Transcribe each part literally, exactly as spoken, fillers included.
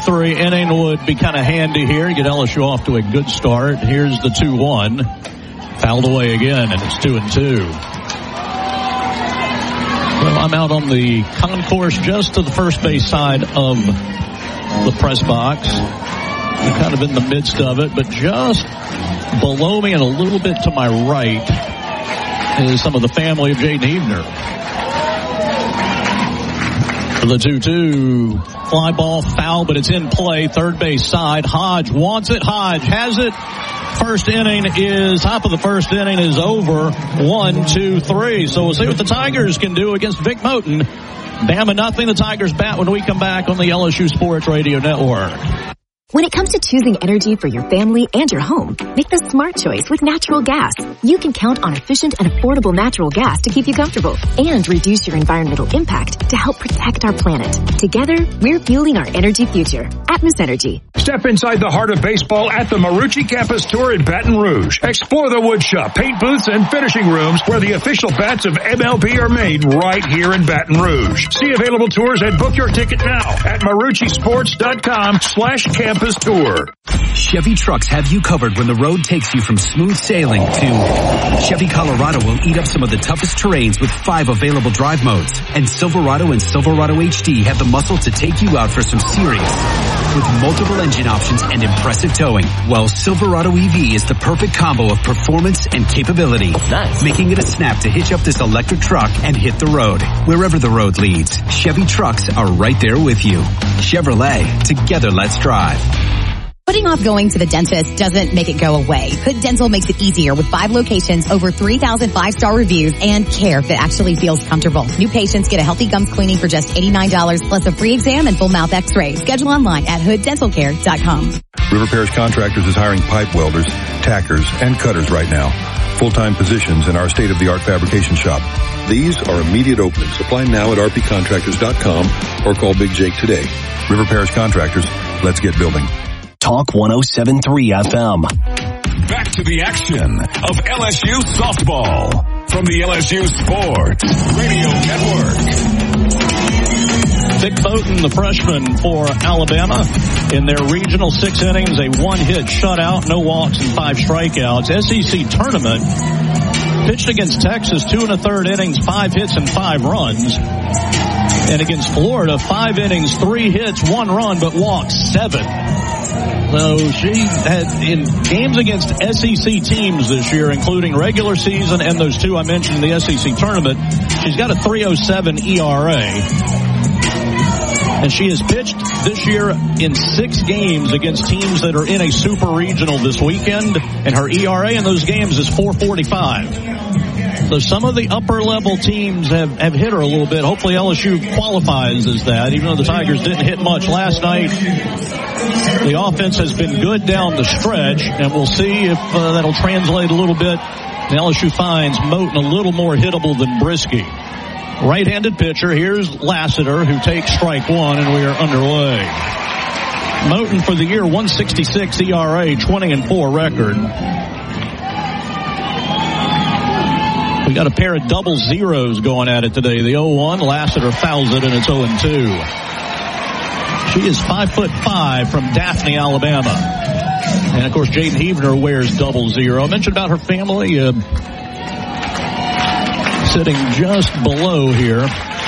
three inning would be kind of handy here. Get L S U off to a good start. Here's the two one. Fouled away again, and it's two and two. Well, I'm out on the concourse just to the first base side of the press box. I'm kind of in the midst of it, but just below me and a little bit to my right is some of the family of Jaden Huebner. The two two. Fly ball, foul, but it's in play. Third base side. Hodge wants it. Hodge has it. First inning is, top of the first inning is over. One, two, three. So we'll see what the Tigers can do against Vic Moten. Bama nothing. The Tigers bat when we come back on the L S U Sports Radio Network. When it comes to choosing energy for your family and your home, make the smart choice with natural gas. You can count on efficient and affordable natural gas to keep you comfortable and reduce your environmental impact to help protect our planet. Together, we're fueling our energy future. Atmos Energy. Step inside the heart of baseball at the Marucci Campus Tour in Baton Rouge. Explore the wood shop, paint booths, and finishing rooms where the official bats of M L B are made right here in Baton Rouge. See available tours and book your ticket now at maruccisports.com slash campus tour. Chevy trucks have you covered when the road takes you from smooth sailing to Chevy Colorado will eat up some of the toughest terrains with five available drive modes. And Silverado and Silverado H D have the muscle to take you out for some serious with multiple engine options and impressive towing. While Silverado E V is the perfect combo of performance and capability, nice. Making it a snap to hitch up this electric truck and hit the road. Wherever the road leads, Chevy trucks are right there with you. Chevrolet, together let's drive. Putting off going to the dentist doesn't make it go away. Hood Dental makes it easier with five locations, over three thousand five-star reviews, and care that actually feels comfortable. New patients get a healthy gums cleaning for just eighty-nine dollars plus a free exam and full mouth x-ray. Schedule online at hood dental care dot com. River Parish Contractors is hiring pipe welders, tackers, and cutters right now. Full-time positions in our state-of-the-art fabrication shop. These are immediate openings. Apply now at r p contractors dot com or call Big Jake today. River Parish Contractors, let's get building. Talk one oh seven point three F M. Back to the action of L S U softball from the L S U Sports Radio Network. Vic Moten, the freshman for Alabama, in their regional six innings, a one-hit shutout, no walks and five strikeouts. S E C tournament, pitched against Texas, two and a third innings, five hits and five runs. And against Florida, five innings, three hits, one run, but walked seven. So she had, in games against S E C teams this year, including regular season and those two I mentioned in the S E C tournament, she's got a three oh seven E R A. And she has pitched this year in six games against teams that are in a super regional this weekend, and her E R A in those games is four forty-five. So some of the upper level teams have, have hit her a little bit. Hopefully L S U qualifies as that, even though the Tigers didn't hit much last night. The offense has been good down the stretch, and we'll see if uh, that'll translate a little bit. And L S U finds Moten a little more hittable than Brisky. Right-handed pitcher, here's Lassiter, who takes strike one, and we are underway. Moten for the year, one sixty-six E R A, twenty and four record. We got a pair of double zeros going at it today. The oh one, Lassiter fouls it, and it's oh and two. She is five foot five from Daphne, Alabama. And, of course, Jaden Huebner wears double zero. I mentioned about her family uh, sitting just below here.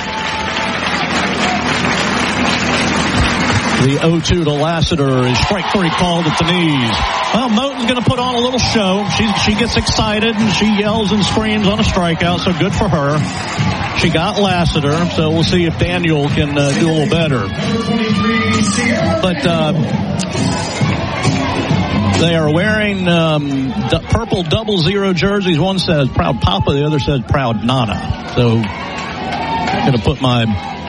The oh two to Lassiter is strike three called at the knees. Well, Moten's going to put on a little show. She, she gets excited and she yells and screams on a strikeout, so good for her. She got Lassiter, so we'll see if Daniel can uh, do a little better. But uh, they are wearing um, d- purple double zero jerseys. One says Proud Papa, the other says Proud Nana. So I'm going to put my